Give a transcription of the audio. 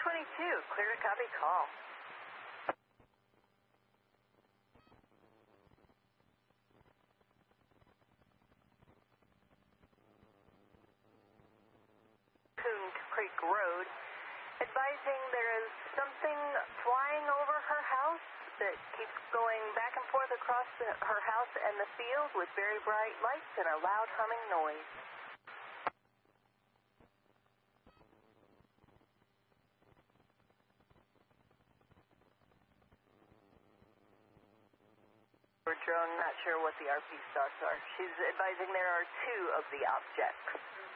clear to copy call. Coon Creek Road, advising there is something flying over her house that keeps going back and forth across her house and the field with very bright lights and a loud humming noise. Drone, not sure what the RP stats are. She's advising there are 2 of the objects.